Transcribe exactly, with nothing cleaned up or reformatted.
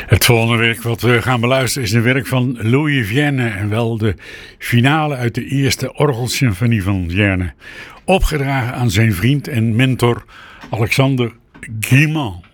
Het volgende werk wat we gaan beluisteren is een werk van Louis Vierne en wel de finale uit de eerste orgelsymfonie van Vierne, opgedragen aan zijn vriend en mentor Alexander Guilmant.